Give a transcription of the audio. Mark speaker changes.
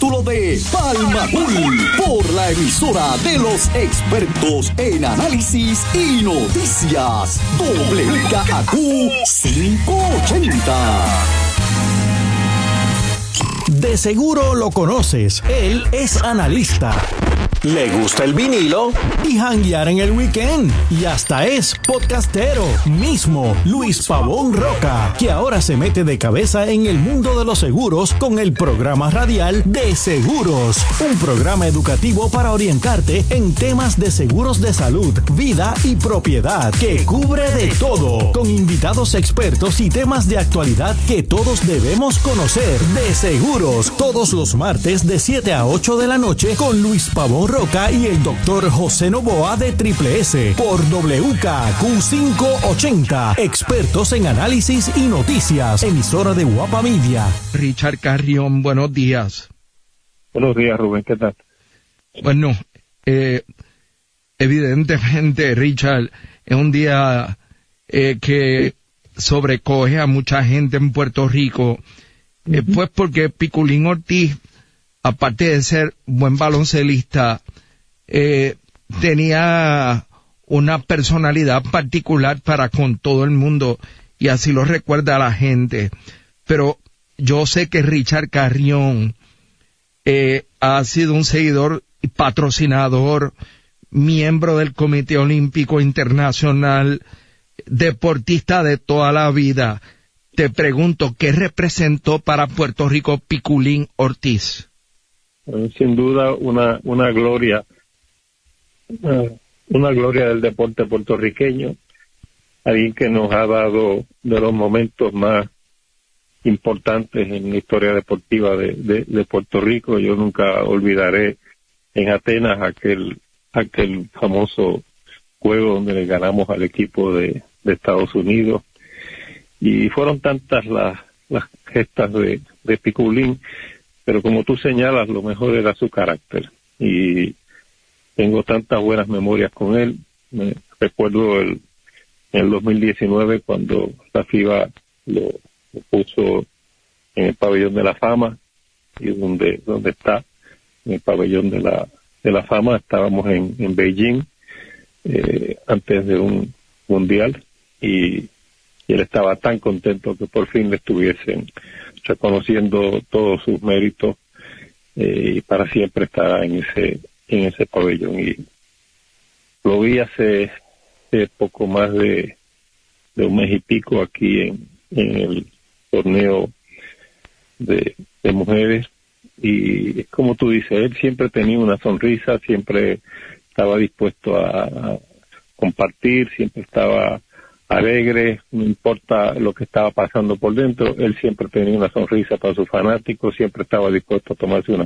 Speaker 1: capítulo de Palmatul por la emisora de los expertos en análisis y noticias WKAQ 580. De seguro lo conoces, él es analista. Le gusta el vinilo y janguear en el weekend. Y hasta es podcastero mismo, Luis Pavón Roca, que ahora se mete de cabeza en el mundo de los seguros con el programa radial De Seguros, un programa educativo para orientarte en temas de seguros de salud, vida y propiedad, que cubre de todo, con invitados expertos y temas de actualidad que todos debemos conocer. De Seguros, todos los martes de 7 a 8 de la noche con Luis Pavón Roca y el doctor José Novoa de Triple S por WKAQ 580. Expertos en análisis y noticias. Emisora de Guapa Media.
Speaker 2: Richard Carrión, buenos días.
Speaker 3: Buenos días, Rubén, ¿qué tal?
Speaker 2: Bueno, evidentemente, Richard, es un día que sobrecoge a mucha gente en Puerto Rico, pues porque Piculín Ortiz, aparte de ser buen baloncelista, tenía una personalidad particular para con todo el mundo, y así lo recuerda la gente. Pero yo sé que Richard Carrión ha sido un seguidor y patrocinador, miembro del Comité Olímpico Internacional, deportista de toda la vida. Te pregunto, ¿qué representó para Puerto Rico Piculín Ortiz?
Speaker 3: Sin duda una gloria, una gloria del deporte puertorriqueño, alguien que nos ha dado de los momentos más importantes en la historia deportiva de Puerto Rico. Yo nunca olvidaré en Atenas aquel famoso juego donde le ganamos al equipo de Estados Unidos, y fueron tantas las gestas de Piculín. Pero como tú señalas, lo mejor era su carácter. Y tengo tantas buenas memorias con él. Me recuerdo en el 2019 cuando la FIBA lo puso en el Pabellón de la Fama, y donde está, en el Pabellón de la Fama. Estábamos en Beijing antes de un mundial, y él estaba tan contento que por fin le estuviesen reconociendo todos sus méritos, y para siempre estará en ese pabellón. Y lo vi hace poco más de un mes y pico aquí en el torneo de mujeres, y es como tú dices, él siempre tenía una sonrisa, siempre estaba dispuesto a compartir, siempre estaba alegre, no importa lo que estaba pasando por dentro, él siempre tenía una sonrisa para sus fanáticos, siempre estaba dispuesto a tomarse una